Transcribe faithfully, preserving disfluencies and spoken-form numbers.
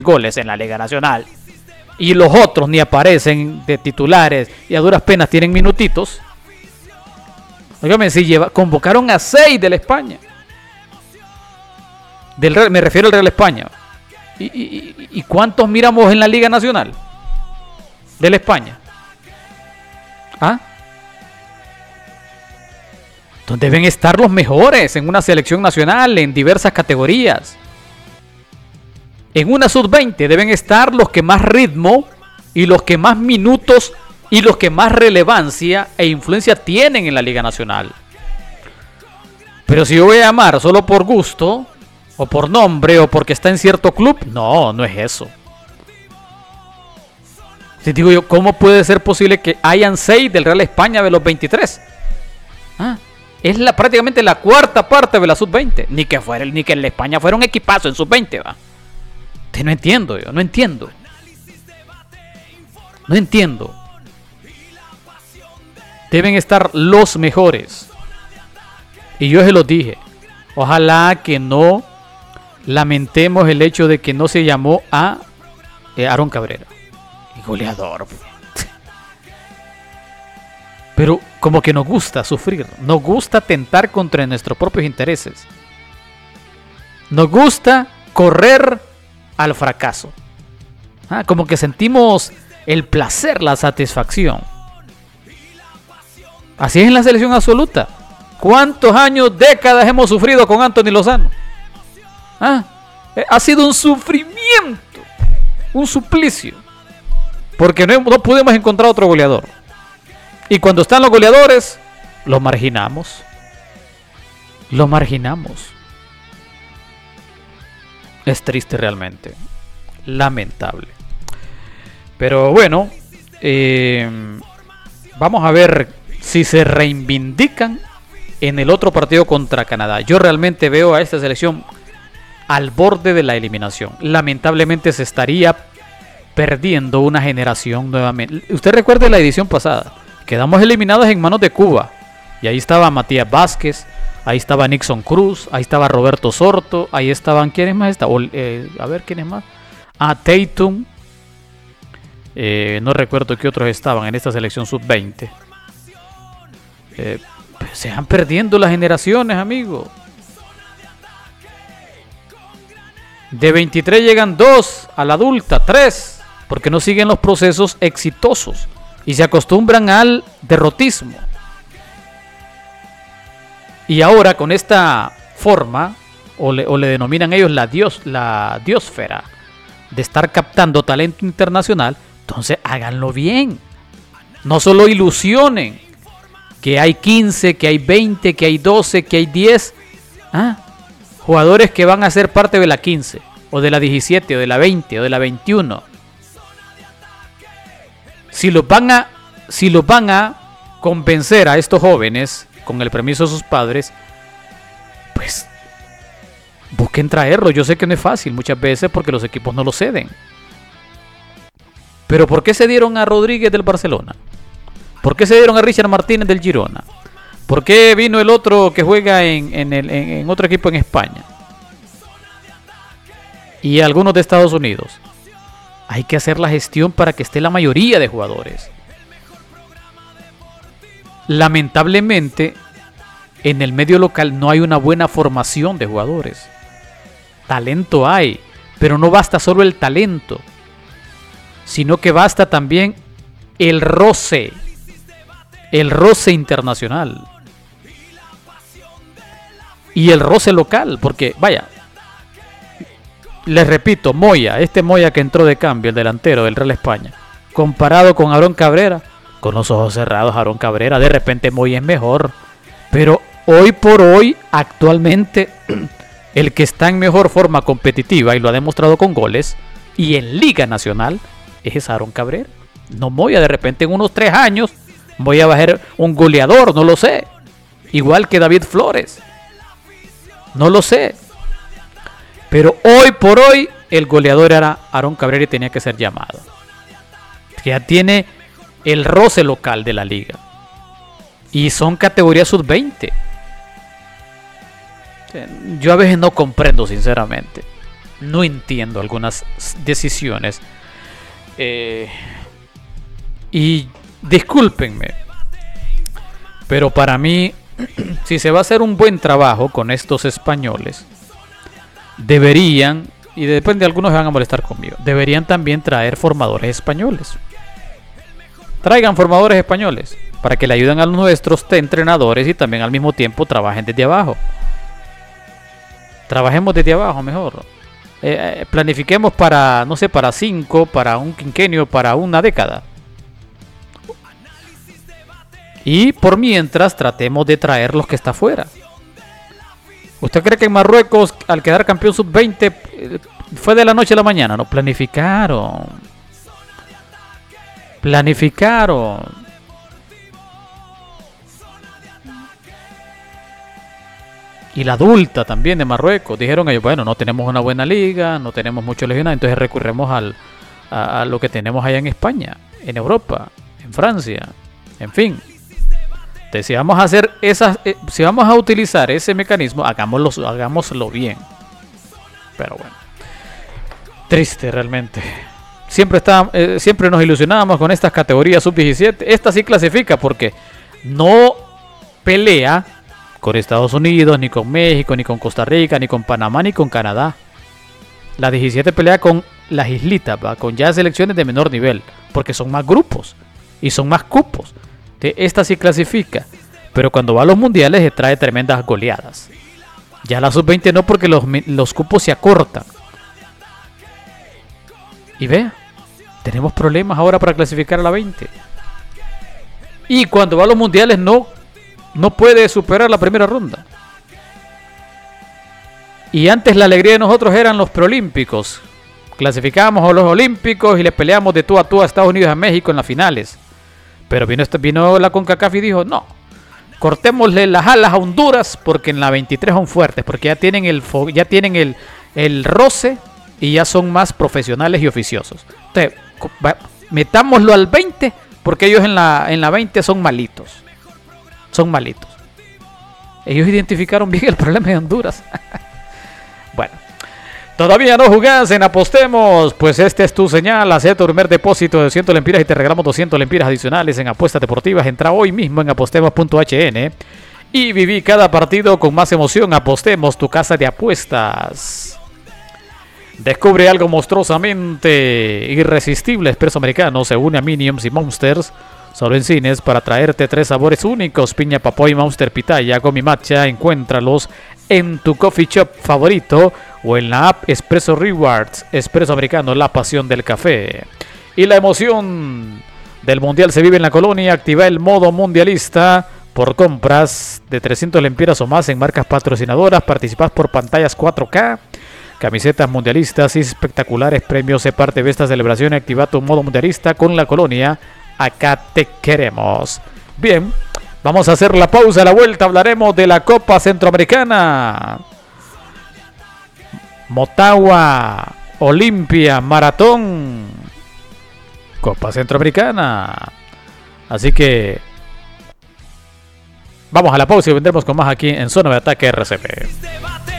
goles en la Liga Nacional y los otros ni aparecen de titulares y a duras penas tienen minutitos. Óigame, si lleva, convocaron a seis de la España. Del Real, me refiero al Real España. ¿Y, y, ¿Y cuántos miramos en la Liga Nacional? De la España. ¿Ah? Donde deben estar los mejores en una selección nacional en diversas categorías. En una sub veinte deben estar los que más ritmo y los que más minutos y los que más relevancia e influencia tienen en la Liga Nacional. Pero si yo voy a llamar solo por gusto, o por nombre, o porque está en cierto club, no, no es eso. Si digo yo, ¿cómo puede ser posible que hayan seis del Real España de los veintitrés? Ah, es la, prácticamente la cuarta parte de la sub veinte. Ni que fuera, ni que el España fuera un equipazo en sub veinte, va. No entiendo yo, no entiendo. No entiendo. Deben estar los mejores. Y yo se los dije. Ojalá que no lamentemos el hecho de que no se llamó a eh, Aarón Cabrera. Y goleador. Pero como que nos gusta sufrir. Nos gusta tentar contra nuestros propios intereses. Nos gusta correr al fracaso. Ah, como que sentimos el placer, la satisfacción. Así es en la selección absoluta. ¿Cuántos años, décadas hemos sufrido con Anthony Lozano? Ah, ha sido un sufrimiento, un suplicio, porque no, no pudimos encontrar otro goleador. Y cuando están los goleadores, los marginamos. Los marginamos. Es triste realmente. Lamentable. Pero bueno, eh, vamos a ver si se reivindican en el otro partido contra Canadá. Yo realmente veo a esta selección al borde de la eliminación. Lamentablemente se estaría perdiendo una generación nuevamente. Usted recuerde la edición pasada. Quedamos eliminados en manos de Cuba. Y ahí estaba Matías Vázquez. Ahí estaba Nixon Cruz. Ahí estaba Roberto Sorto. Ahí estaban... ¿Quiénes más estaban? Eh, a ver, ¿quiénes más? Ah, Tatum. Eh, no recuerdo qué otros estaban en esta selección sub veinte. Eh, pues se van perdiendo las generaciones, amigos. De veintitrés llegan dos a la adulta, tres, porque no siguen los procesos exitosos y se acostumbran al derrotismo. Y ahora con esta forma, o le, o le denominan ellos la, dios, la diosfera, de estar captando talento internacional, entonces háganlo bien. No solo ilusionen que hay quince, que hay veinte, que hay doce, que hay diez. Ah, jugadores que van a ser parte de la quince, o de la diecisiete, o de la veinte, o de la veintiuno. Si los van a, si los van a convencer a estos jóvenes, con el permiso de sus padres, pues busquen traerlo. Yo sé que no es fácil muchas veces porque los equipos no lo ceden. Pero ¿por qué se dieron a Rodríguez del Barcelona? ¿Por qué se dieron a Richard Martínez del Girona? ¿Por qué vino el otro que juega en, en, el, en, en otro equipo en España? Y algunos de Estados Unidos. Hay que hacer la gestión para que esté la mayoría de jugadores. Lamentablemente, en el medio local no hay una buena formación de jugadores. Talento hay, pero no basta solo el talento, sino que basta también el roce, el roce internacional y el roce local, porque vaya, les repito, Moya, este Moya que entró de cambio, el delantero del Real España, comparado con Aarón Cabrera, con los ojos cerrados, Aarón Cabrera, de repente Moya es mejor, pero hoy por hoy, actualmente, el que está en mejor forma competitiva, y lo ha demostrado con goles, y en Liga Nacional, es Aarón Cabrera. No Moya, de repente en unos tres años, voy a bajar un goleador, no lo sé. Igual que David Flores. No lo sé. Pero hoy por hoy, el goleador era Aarón Cabrera y tenía que ser llamado. Que ya tiene el roce local de la liga. Y son categorías sub veinte. Yo a veces no comprendo, sinceramente. no entiendo algunas decisiones. Eh, y discúlpenme, pero para mí, si se va a hacer un buen trabajo con estos españoles, deberían, y depende, algunos se van a molestar conmigo, deberían también traer formadores españoles. Traigan formadores españoles para que le ayuden a los nuestros entrenadores y también al mismo tiempo trabajen desde abajo. Trabajemos desde abajo mejor. Eh, planifiquemos para, no sé, para cinco, para un quinquenio, para una década. Y por mientras tratemos de traer los que está afuera. ¿Usted cree que en Marruecos, al quedar campeón sub veinte, fue de la noche a la mañana? No, planificaron. Planificaron. Y la adulta también de Marruecos. Dijeron ellos, bueno, no tenemos una buena liga, no tenemos muchos legionarios, entonces recurremos al, a, a lo que tenemos allá en España, en Europa, en Francia, en fin. Entonces, si vamos a hacer esas, eh, si vamos a utilizar ese mecanismo, hagámoslo, hagámoslo bien. Pero bueno, triste realmente. Siempre, está, eh, siempre nos ilusionábamos con estas categorías sub diecisiete. Esta sí clasifica porque no pelea con Estados Unidos, ni con México, ni con Costa Rica, ni con Panamá, ni con Canadá. La diecisiete pelea con las islitas, ¿va? Con ya selecciones de menor nivel, porque son más grupos y son más cupos. Esta sí clasifica, pero cuando va a los mundiales se trae tremendas goleadas. Ya la sub veinte no, porque los, los cupos se acortan. Y vea, tenemos problemas ahora para clasificar a la veinte. Y cuando va a los mundiales no, no puede superar la primera ronda. Y antes la alegría de nosotros eran los preolímpicos. Clasificábamos a los olímpicos y le peleamos de tú a tú a Estados Unidos y a México en las finales. Pero vino, vino la CONCACAF y dijo, no, cortémosle las alas a Honduras porque en la veintitrés son fuertes, porque ya tienen el, ya tienen el, el roce y ya son más profesionales y oficiosos. Entonces, metámoslo al veinte porque ellos en la, en la veinte son malitos. Son malitos. Ellos identificaron bien el problema de Honduras. Bueno. ¿Todavía no jugás en Apostemos? Pues este es tu señal. Haz tu primer depósito de cien lempiras y te regalamos doscientas lempiras adicionales en apuestas deportivas. Entra hoy mismo en apostemos punto h n y viví cada partido con más emoción. Apostemos, tu casa de apuestas. Descubre algo monstruosamente irresistible. Expreso Americano se une a Minions y Monsters solo en cines para traerte tres sabores únicos: piña, papoy, Monster Pitaya, Gomi Matcha. Encuéntralos en tu coffee shop favorito o en la app Espresso Rewards. Expreso Americano, la pasión del café. Y la emoción del mundial se vive en la colonia. Activa el modo mundialista por compras de trescientas lempiras o más en marcas patrocinadoras. Participas por pantallas cuatro K, camisetas mundialistas y espectaculares premios. Se parte de esta celebración y activa tu modo mundialista con la colonia. Acá te queremos. Bien, vamos a hacer la pausa. A la vuelta hablaremos de la Copa Centroamericana. Motagua, Olimpia, Maratón, Copa Centroamericana. Así que vamos a la pausa y vendremos con más aquí en Zona de Ataque R C P.